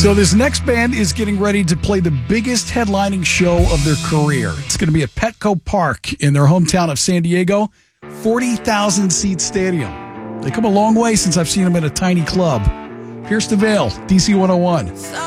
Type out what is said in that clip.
So this next band is getting ready to play the biggest headlining show of their career. It's going to be at Petco Park in their hometown of San Diego, 40,000-seat stadium. They come a long way since I've seen them at a tiny club. Pierce the Veil, DC 101.